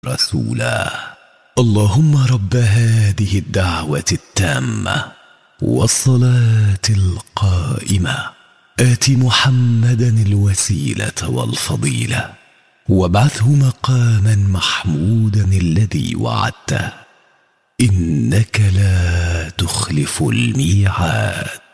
رسولا. اللهم رب هذه الدعوة التامة والصلاة القائمة آت محمدا الوسيلة والفضيلة وابعثه مقاما محمودا الذي وعدته إنك لا تخلف الميعاد.